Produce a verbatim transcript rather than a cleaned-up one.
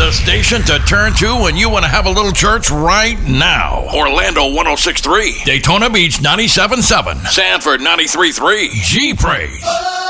The station to turn to when you want to have a little church right now. Orlando one oh six point three. Daytona Beach ninety-seven point seven. Sanford ninety-three point three. G Praise.